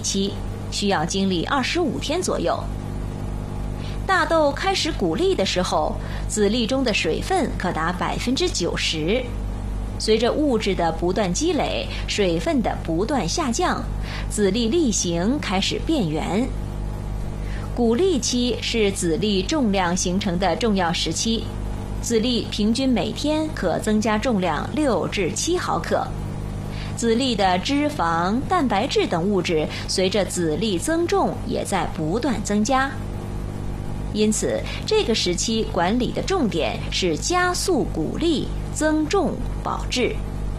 期，需要经历25天左右。大豆开始谷粒的时候，籽粒中的水分可达90%。随着物质的不断积累，水分的不断下降，籽粒粒形开始变圆。谷粒期是籽粒重量形成的重要时期，籽粒平均每天可增加重量6至7毫克。籽粒的脂肪、蛋白质等物质随着籽粒增重也在不断增加。因此，这个时期管理的重点是加速谷粒、增重、保质。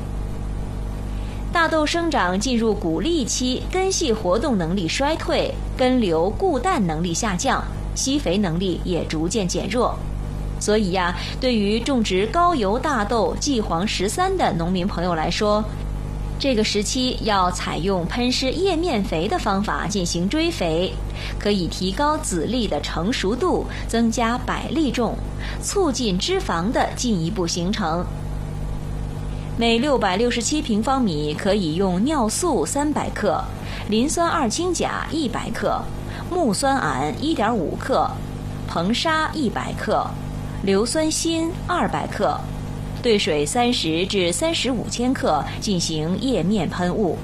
大豆生长进入谷粒期，根系活动能力衰退，根瘤固氮能力下降，吸肥能力也逐渐减弱。所以对于种植高油大豆季黄13的农民朋友来说，这个时期要采用喷施叶面肥的方法进行追肥，可以提高籽粒的成熟度，增加百粒重，促进脂肪的进一步形成。每667平方米可以用尿素300克、磷酸二氢钾100克、木酸铵1.5克、硼砂100克、硫酸锌200克，兑水30至35千克进行叶面喷雾。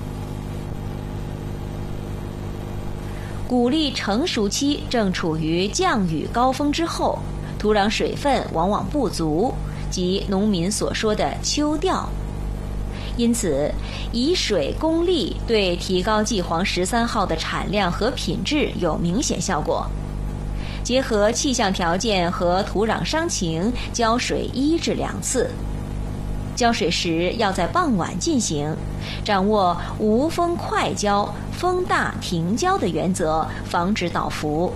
谷粒成熟期正处于降雨高峰之后，土壤水分往往不足，即农民所说的秋掉。因此，以水攻粒对提高季黄13号的产量和品质有明显效果。结合气象条件和土壤伤情，浇水1至2次。浇水时要在傍晚进行，掌握无风快浇、风大停浇的原则，防止倒伏。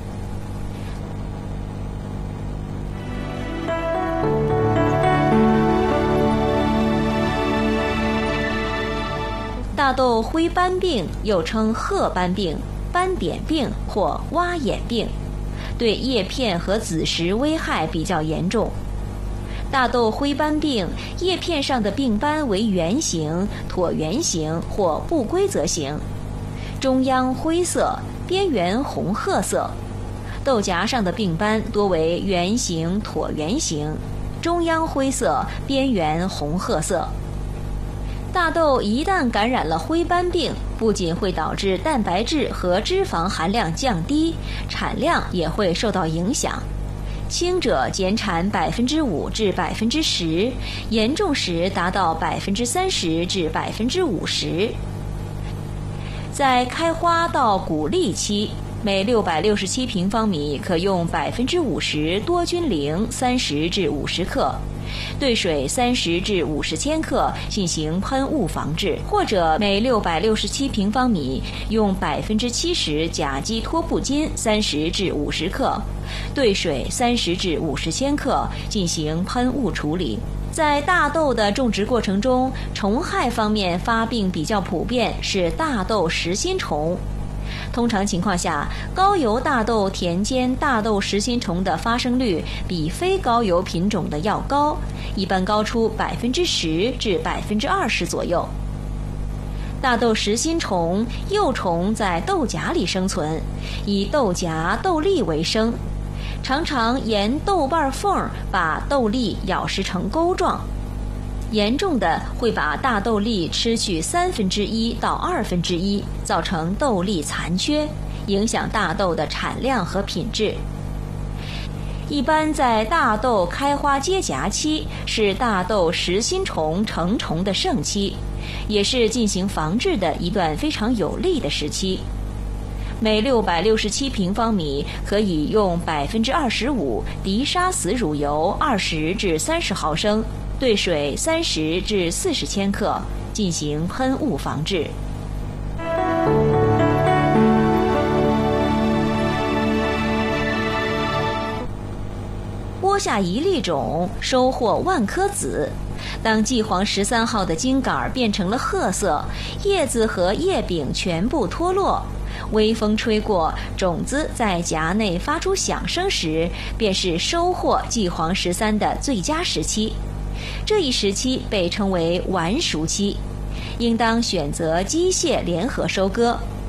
大豆灰斑病又称褐斑病、斑点病或蛙眼病，对叶片和籽实危害比较严重。大豆灰斑病叶片上的病斑为圆形、椭圆形或不规则形，中央灰色，边缘红褐色。豆荚上的病斑多为圆形、椭圆形，中央灰色，边缘红褐色。大豆一旦感染了灰斑病，不仅会导致蛋白质和脂肪含量降低，产量也会受到影响。轻者减产5%至10%，严重时达到30%至50%。在开花到谷粒期，每667平方米可用50%多菌灵30至50克。兑水30至50千克进行喷雾防治，或者每667平方米用70%甲基托布金30至50克，兑水30至50千克进行喷雾处理。在大豆的种植过程中，虫害方面发病比较普遍是大豆实心虫。通常情况下，高油大豆田间大豆实心虫的发生率比非高油品种的要高，一般高出10%至20%左右。大豆实心虫幼虫在豆荚里生存，以豆荚、豆粒为生，常常沿豆瓣缝把豆粒咬食成钩状。严重的会把大豆粒吃去1/3到1/2，造成豆粒残缺，影响大豆的产量和品质。一般在大豆开花结荚期是大豆实心虫成虫的盛期，也是进行防治的一段非常有利的时期。每667平方米可以用25%敌沙死乳油20至30毫升，兑水30至40千克进行喷雾防治。播下1粒种，收获万颗籽。当季黄13号的茎秆变成了褐色，叶子和叶柄全部脱落，微风吹过，种子在荚内发出响声时，便是收获季黄13的最佳时期。这一时期被称为完熟期，应当选择机械联合收割。